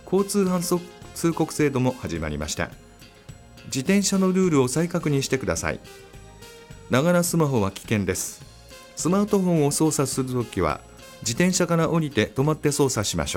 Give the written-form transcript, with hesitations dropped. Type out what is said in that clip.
交通反則通告制度も始まりました。自転車のルールを再確認してください。ながらスマホは危険です。スマートフォンを操作するときは自転車から降りて止まって操作しましょう。